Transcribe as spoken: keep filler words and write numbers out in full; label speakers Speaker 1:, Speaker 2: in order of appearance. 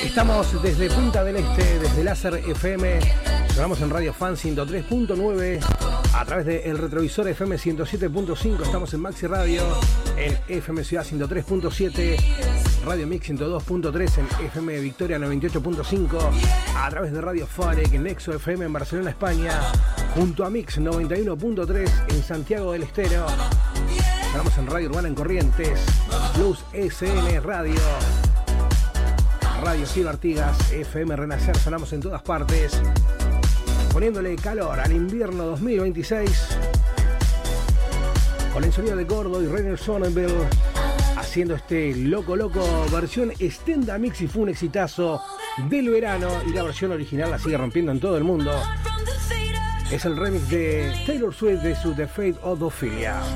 Speaker 1: Estamos desde Punta del Este, desde Láser F M. Sonamos en Radio Fan ciento tres punto nueve. A través de El Retrovisor F M ciento siete punto cinco. Estamos en Maxi Radio, en F M Ciudad ciento tres punto siete. Radio Mix ciento dos punto tres, en F M Victoria noventa y ocho punto cinco. A través de Radio Farec, en Nexo F M en Barcelona, España. Junto a Mix noventa y uno punto tres en Santiago del Estero. Estamos en Radio Urbana en Corrientes. Plus S N Radio. Radio Cielo Artigas, F M Renacer. Sonamos en todas partes, poniéndole calor al invierno dos mil veintiséis. Con el sonido de Gordo y Rainer Sonnenberg haciendo este Loco Loco versión extenda mix, y fue un exitazo del verano, y la versión original la sigue rompiendo en todo el mundo. Es el remix de Taylor Swift de su The Fate of Ophelia.